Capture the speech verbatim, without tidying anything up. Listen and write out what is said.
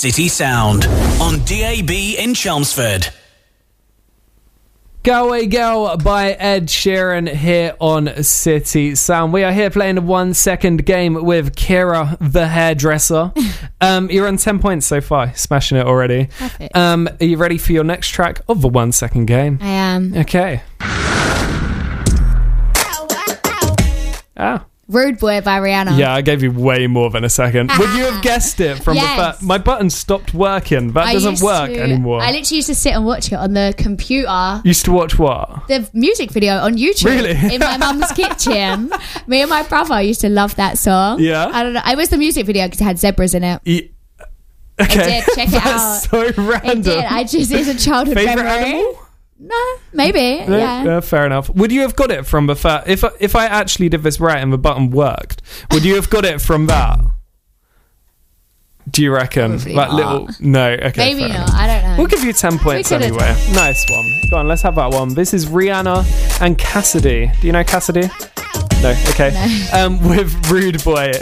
City Sound on D A B in Chelmsford. Galway Girl by Ed Sheeran here on City Sound. We are here playing a one second game with Kira the hairdresser. um, you're on ten points so far, smashing it already. Perfect. Um, are you ready for your next track of the one second game? I am. Okay. Ah. Rude Boy by Rihanna. Yeah, I gave you way more than a second. Would you have guessed it from Yes. the fact my button stopped working? That I doesn't used work to- anymore. I literally used to sit and watch it on the computer. Used to watch what? The music video on YouTube. Really? In my mum's kitchen. Me and my brother used to love that song. Yeah? I don't know. I was the music video because it had zebras in it. E- okay. did, check it That's out. so random. It did. I just, it's a childhood Favorite memory. animal? No, maybe. No? Yeah. Yeah, fair enough. Would you have got it from the fact if if I actually did this right and the button worked? Would you have got it from that? Do you reckon? Probably Like not. little? No. Okay. Maybe fair not. enough. I don't know. We'll give you ten points could've anyway. Nice one. Go on, let's have that one. This is Rihanna and Cassidy. Do you know Cassidy? No. Okay. No. Um, with Rude Boy